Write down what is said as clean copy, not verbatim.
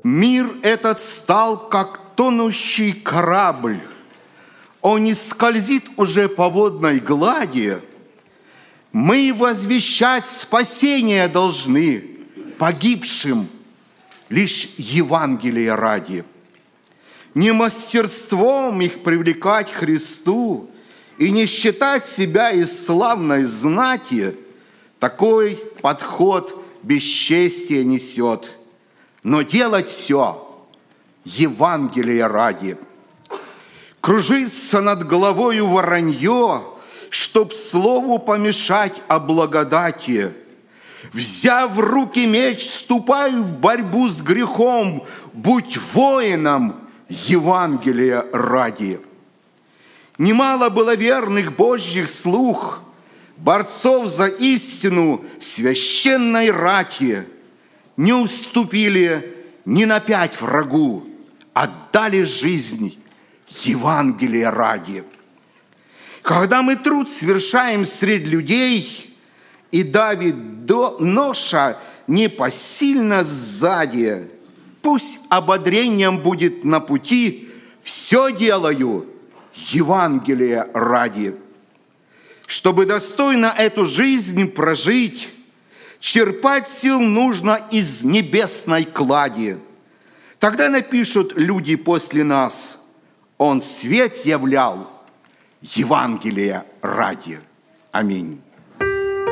Мир этот стал, как тонущий корабль. Он не скользит уже по водной глади. Мы возвещать спасение должны погибшим лишь Евангелия ради. Не мастерством их привлекать к Христу и не считать себя из славной знати, такой подход бесчестия несет, но делать все Евангелия ради. Кружится над головою воронье, чтоб слову помешать о благодати. Взяв в руки меч, ступай в борьбу с грехом, будь воином Евангелия ради. Немало было верных Божьих слуг, борцов за истину священной рати, не уступили ни на пять врагу, отдали жизнь Евангелия ради. Когда мы труд совершаем среди людей, и давит ноша непосильно сзади, пусть ободрением будет на пути, все делаю Евангелия ради. Чтобы достойно эту жизнь прожить, черпать сил нужно из небесной клади. Тогда напишут люди после нас: Он свет являл Евангелия ради. Аминь.